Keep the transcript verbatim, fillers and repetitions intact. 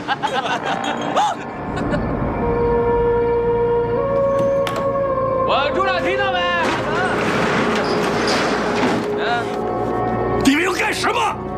稳住了，听到没？ 你们要干什么？